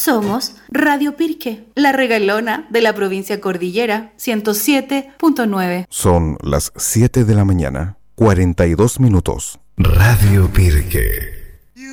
Somos Radio Pirque, la regalona de la provincia Cordillera, 107.9. Son las 7 de la mañana, 42 minutos. Radio Pirque.